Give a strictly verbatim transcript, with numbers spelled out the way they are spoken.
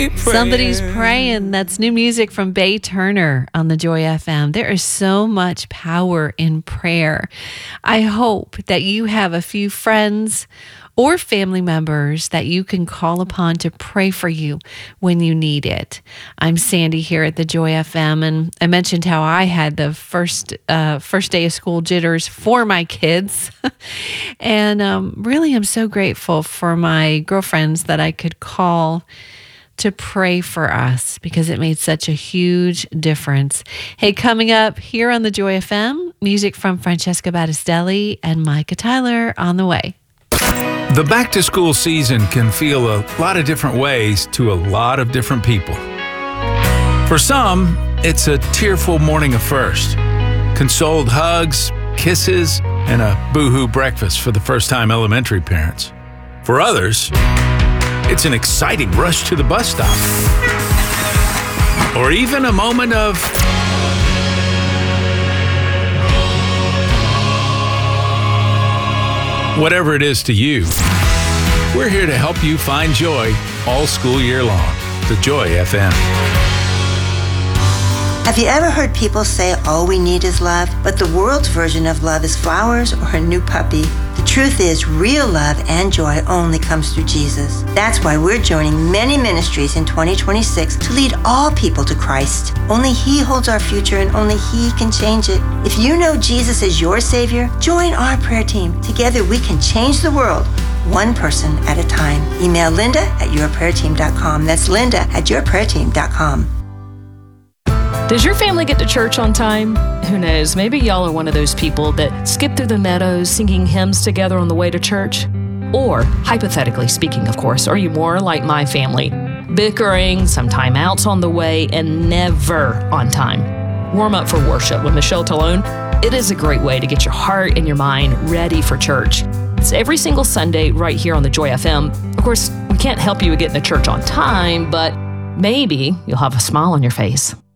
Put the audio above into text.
Somebody's praying. That's new music from Bay Turner on the Joy F M. There is so much power in prayer. I hope that you have a few friends or family members that you can call upon to pray for you when you need it. I'm Sandy here at the Joy F M, and I mentioned how I had the first uh, first day of school jitters for my kids. and um, really, I'm so grateful for my girlfriends that I could call to pray for us because it made such a huge difference. Hey, coming up here on the Joy F M, music from Francesca Battistelli and Micah Tyler on the way. The back-to-school season can feel a lot of different ways to a lot of different people. For some, it's a tearful morning of first, consoled hugs, kisses, and a boo-hoo breakfast for the first-time elementary parents. For others, it's an exciting rush to the bus stop, or even a moment of whatever it is to you. We're here to help you find joy all school year long. The Joy F M. Have you ever heard people say all we need is love, but the world's version of love is flowers or a new puppy? The truth is, real love and joy only comes through Jesus. That's why we're joining many ministries in twenty twenty-six to lead all people to Christ. Only He holds our future and only He can change it. If you know Jesus is your Savior, join our prayer team. Together we can change the world, one person at a time. Email Linda at your prayer team dot com. That's Linda at your prayer team dot com. Does your family get to church on time? Who knows? Maybe y'all are one of those people that skip through the meadows singing hymns together on the way to church. Or, hypothetically speaking, of course, are you more like my family? Bickering, some timeouts on the way, and never on time. Warm up for worship with Michelle Talone. It is a great way to get your heart and your mind ready for church. It's every single Sunday right here on the Joy F M. Of course, we can't help you with getting to church on time, but maybe you'll have a smile on your face.